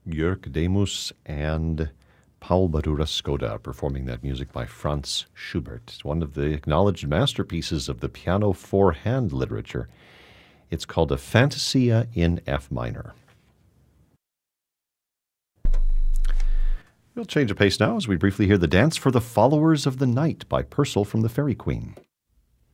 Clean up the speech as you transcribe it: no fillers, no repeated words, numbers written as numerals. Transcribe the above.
Jörg Demus and Paul Barura Skoda performing that music by Franz Schubert. It's one of the acknowledged masterpieces of the piano four-hand literature. It's called a Fantasia in F minor. We'll change of pace now as we briefly hear The Dance for the Followers of the Night by Purcell from the Fairy Queen.